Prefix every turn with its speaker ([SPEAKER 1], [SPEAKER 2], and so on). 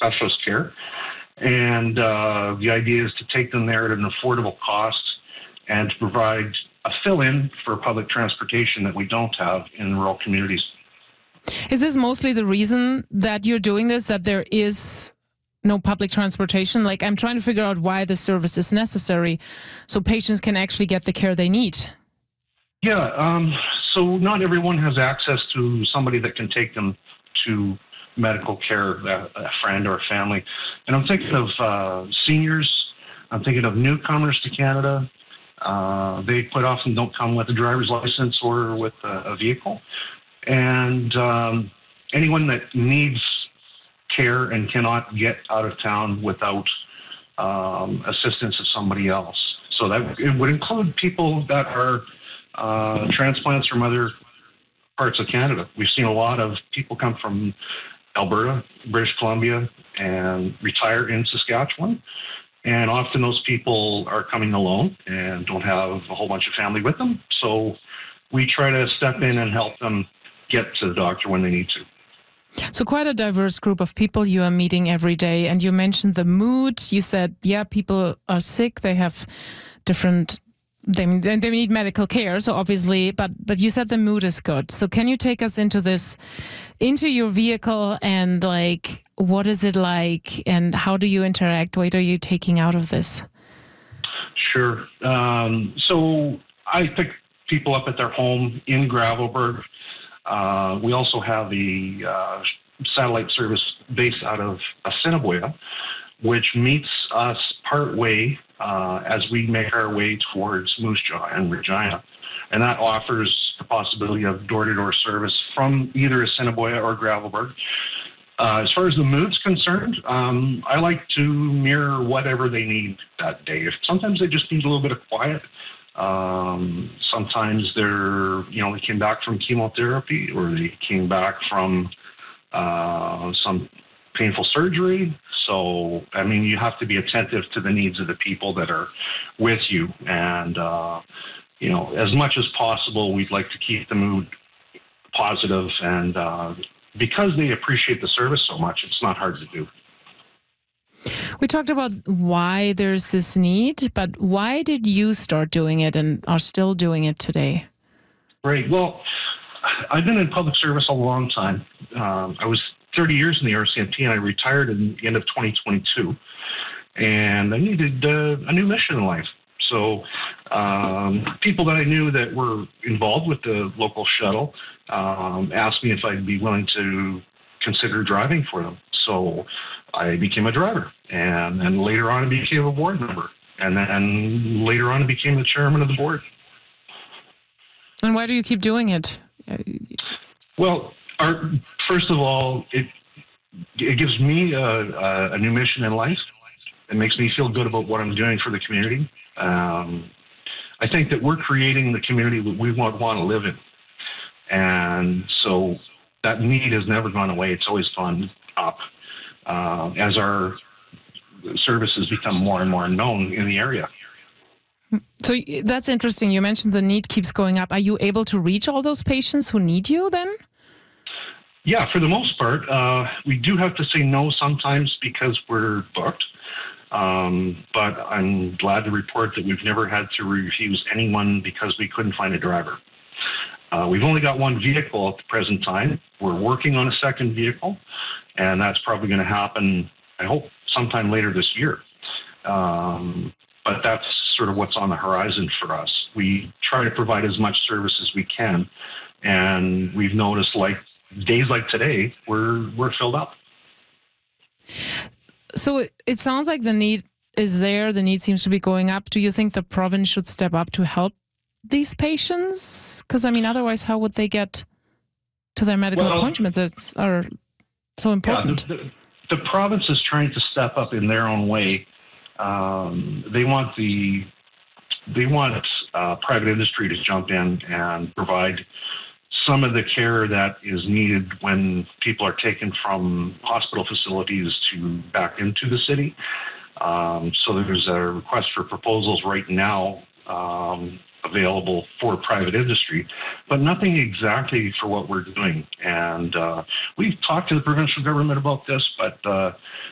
[SPEAKER 1] specialist care. And the idea is to take them there at an affordable cost and to provide a fill-in for public transportation that we don't have in rural communities.
[SPEAKER 2] Is this mostly the reason that you're doing this, that there is no public transportation? Like, I'm trying to figure out why the service is necessary so patients can actually get the care they need.
[SPEAKER 1] Yeah, so not everyone has access to somebody that can take them to medical care, a friend or a family. And I'm thinking of seniors. I'm thinking of newcomers to Canada. They quite often don't come with a driver's license or with a vehicle. And anyone that needs care and cannot get out of town without assistance of somebody else. So that it would include people that are transplants from other parts of Canada. We've seen a lot of people come from Alberta, British Columbia, and retire in Saskatchewan. And often those people are coming alone and don't have a whole bunch of family with them. So we try to step in and help them get to the doctor when they need to.
[SPEAKER 2] So quite a diverse group of people you are meeting every day. And you mentioned the mood. You said, yeah, people are sick. They have different... They need medical care, so obviously, but you said the mood is good. So can you take us into your vehicle, and like, what is it like, and how do you interact? What are you taking out of this?
[SPEAKER 1] Sure. So I pick people up at their home in Gravelbourg. We also have the satellite service based out of Assiniboia, which meets us partway as we make our way towards Moose Jaw and Regina. And that offers the possibility of door-to-door service from either Assiniboia or Gravelbourg. As far as the mood's concerned, I like to mirror whatever they need that day. Sometimes they just need a little bit of quiet. Sometimes they came back from chemotherapy, or they came back from some painful surgery. So, I mean, you have to be attentive to the needs of the people that are with you. And, as much as possible, we'd like to keep the mood positive. And because they appreciate the service so much, it's not hard to do.
[SPEAKER 2] We talked about why there's this need, but why did you start doing it and are still doing it today?
[SPEAKER 1] Right. Well, I've been in public service a long time. I was 30 years in the RCMP, and I retired in the end of 2022. And I needed a new mission in life. So people that I knew that were involved with the local shuttle asked me if I'd be willing to consider driving for them. So I became a driver, and then later on I became a board member, and then later on I became the chairman of the board.
[SPEAKER 2] And why do you keep doing it?
[SPEAKER 1] Well, first of all, it gives me a new mission in life. It makes me feel good about what I'm doing for the community. I think that we're creating the community that we want to live in. And so that need has never gone away. It's always gone up as our services become more and more known in the area.
[SPEAKER 2] So that's interesting. You mentioned the need keeps going up. Are you able to reach all those patients who need you then?
[SPEAKER 1] Yeah, for the most part. We do have to say no sometimes because we're booked. But I'm glad to report that we've never had to refuse anyone because we couldn't find a driver. We've only got one vehicle at the present time. We're working on a second vehicle, and that's probably going to happen, I hope, sometime later this year. But that's sort of what's on the horizon for us. We try to provide as much service as we can, and we've noticed, like days like today, we're filled up.
[SPEAKER 2] So it sounds like the need is there. The need seems to be going up. Do you think the province should step up to help these patients? Because, I mean, otherwise, how would they get to their medical appointments that are so important?
[SPEAKER 1] Yeah, the province is trying to step up in their own way. They want private industry to jump in and provide some of the care that is needed when people are taken from hospital facilities to back into the city. So there's a request for proposals right now available for private industry, but nothing exactly for what we're doing. And we've talked to the provincial government about this, but